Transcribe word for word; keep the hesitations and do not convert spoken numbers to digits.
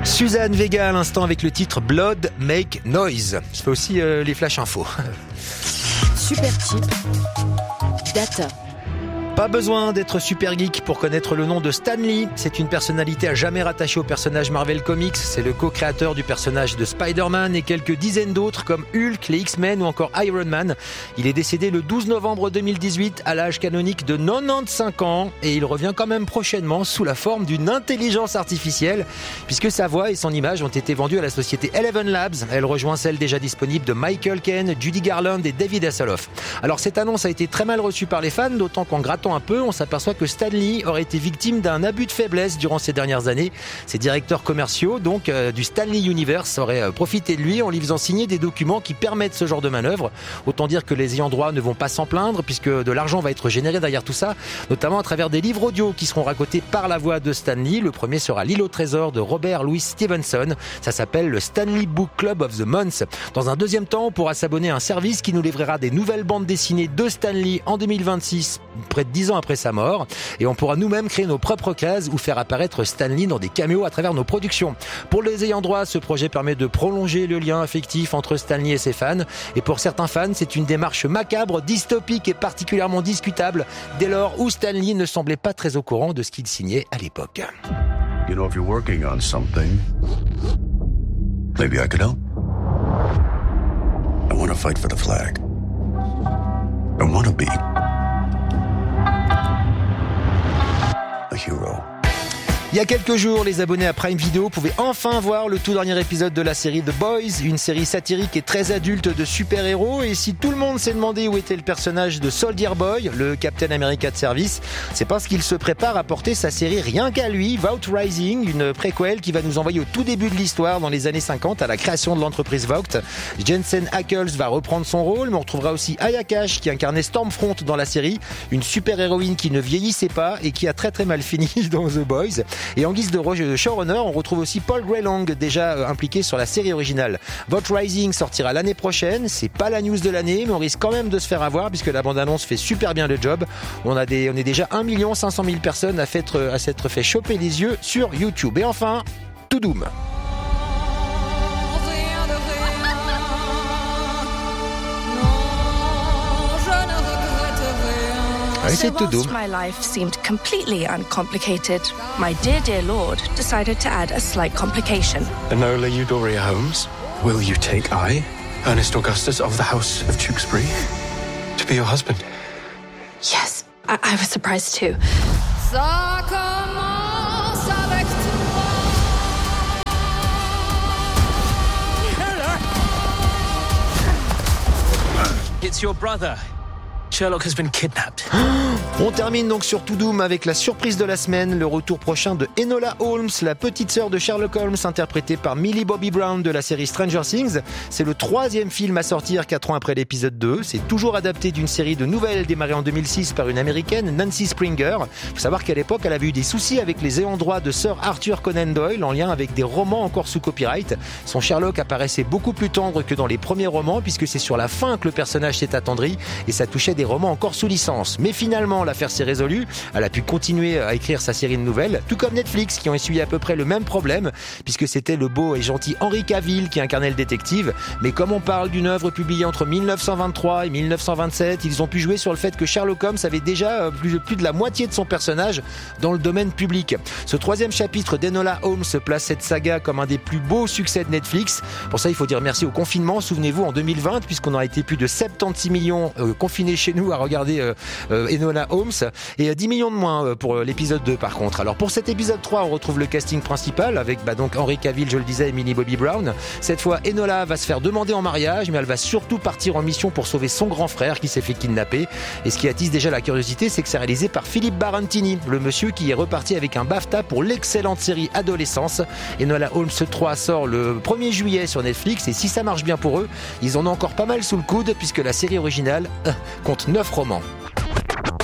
Suzanne Vega à l'instant avec le titre Blood Make Noise. Je fais aussi euh, les flash infos. Super Cheap Data. Pas besoin d'être super geek pour connaître le nom de Stan Lee. C'est une personnalité à jamais rattachée au personnage Marvel Comics. C'est le co-créateur du personnage de Spider-Man et quelques dizaines d'autres comme Hulk, les X-Men ou encore Iron Man. Il est décédé le douze novembre deux mille dix-huit à l'âge canonique de quatre-vingt-quinze ans et il revient quand même prochainement sous la forme d'une intelligence artificielle puisque sa voix et son image ont été vendues à la société Eleven Labs. Elle rejoint celle déjà disponible de Michael Caine, Judy Garland et David Hasselhoff. Alors cette annonce a été très mal reçue par les fans, d'autant qu'en grattant un peu, on s'aperçoit que Stan Lee aurait été victime d'un abus de faiblesse durant ces dernières années. Ses directeurs commerciaux, donc euh, du Stan Lee Universe, auraient euh, profité de lui en lui faisant signer des documents qui permettent ce genre de manœuvre. Autant dire que les ayants droit ne vont pas s'en plaindre puisque de l'argent va être généré derrière tout ça, notamment à travers des livres audio qui seront racontés par la voix de Stan Lee. Le premier sera L'île au trésor de Robert Louis Stevenson. Ça s'appelle le Stan Lee Book Club of the Month. Dans un deuxième temps, on pourra s'abonner à un service qui nous livrera des nouvelles bandes dessinées de Stan Lee en deux mille vingt-six, près de dix ans après sa mort, et on pourra nous-mêmes créer nos propres cases ou faire apparaître Stan Lee dans des caméos à travers nos productions. Pour les ayants droit, ce projet permet de prolonger le lien affectif entre Stan Lee et ses fans, et pour certains fans, c'est une démarche macabre, dystopique et particulièrement discutable, dès lors où Stan Lee ne semblait pas très au courant de ce qu'il signait à l'époque. You know, if you're working on something, maybe I could help. I want to fight for the flag. I want to be a hero. Il y a quelques jours, les abonnés à Prime Video pouvaient enfin voir le tout dernier épisode de la série The Boys, une série satirique et très adulte de super-héros. Et si tout le monde s'est demandé où était le personnage de Soldier Boy, le Captain America de service, c'est parce qu'il se prépare à porter sa série rien qu'à lui, Vought Rising, une préquelle qui va nous envoyer au tout début de l'histoire dans les années cinquante à la création de l'entreprise Vought. Jensen Ackles va reprendre son rôle, mais on retrouvera aussi Aya Cash qui incarnait Stormfront dans la série, une super-héroïne qui ne vieillissait pas et qui a très très mal fini dans The Boys. Et en guise de showrunner, on retrouve aussi Paul Greylang, déjà impliqué sur la série originale. Vought Rising sortira l'année prochaine. C'est pas la news de l'année, mais on risque quand même de se faire avoir puisque la bande-annonce fait super bien le job. On a des, on est déjà un million cinq cent mille personnes à, fait, à s'être fait choper les yeux sur YouTube. Et enfin, To Doom. So whilst my life seemed completely uncomplicated, my dear, dear Lord decided to add a slight complication. Enola Euphoria Holmes, will you take I, Ernest Augustus of the House of Tewkesbury, to be your husband? Yes, I, I was surprised too. Ça commence avec toi. It's your brother. Sherlock has been kidnapped. On termine donc sur To Doom avec la surprise de la semaine, le retour prochain de Enola Holmes, la petite sœur de Sherlock Holmes, interprétée par Millie Bobby Brown de la série Stranger Things. C'est le troisième film à sortir quatre ans après l'épisode deux. C'est toujours adapté d'une série de nouvelles démarrée en deux mille six par une américaine, Nancy Springer. Il faut savoir qu'à l'époque, elle avait eu des soucis avec les ayants droit de Sir Arthur Conan Doyle en lien avec des romans encore sous copyright. Son Sherlock apparaissait beaucoup plus tendre que dans les premiers romans puisque c'est sur la fin que le personnage s'est attendri et ça touchait des romans encore sous licence. Mais finalement, l'affaire s'est résolue. Elle a pu continuer à écrire sa série de nouvelles, tout comme Netflix, qui ont essuyé à peu près le même problème, puisque c'était le beau et gentil Henry Cavill qui incarnait le détective. Mais comme on parle d'une œuvre publiée entre mille neuf cent vingt-trois et mille neuf cent vingt-sept, ils ont pu jouer sur le fait que Sherlock Holmes avait déjà plus, plus de la moitié de son personnage dans le domaine public. Ce troisième chapitre d'Enola Holmes place cette saga comme un des plus beaux succès de Netflix. Pour ça, il faut dire merci au confinement. Souvenez-vous, en deux mille vingt, puisqu'on a été plus de soixante-seize millions euh, confinés chez nous à regarder euh, euh, Enola Holmes et euh, dix millions de moins euh, pour euh, l'épisode deux par contre. Alors pour cet épisode trois, on retrouve le casting principal avec bah, donc Henry Cavill, je le disais, et Millie Bobby Brown. Cette fois, Enola va se faire demander en mariage, mais elle va surtout partir en mission pour sauver son grand frère qui s'est fait kidnapper. Et ce qui attise déjà la curiosité, c'est que c'est réalisé par Philippe Barantini, le monsieur qui est reparti avec un BAFTA pour l'excellente série Adolescence. Enola Holmes trois sort le premier juillet sur Netflix et si ça marche bien pour eux, ils en ont encore pas mal sous le coude puisque la série originale euh, compte neuf romans.